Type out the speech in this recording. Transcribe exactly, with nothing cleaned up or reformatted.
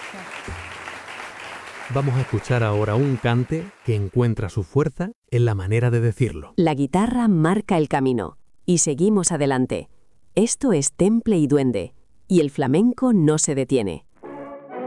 Vamos a escuchar ahora un cante que encuentra su fuerza en la manera de decirlo. La guitarra marca el camino y seguimos adelante. Esto es Temple y Duende, y el flamenco no se detiene.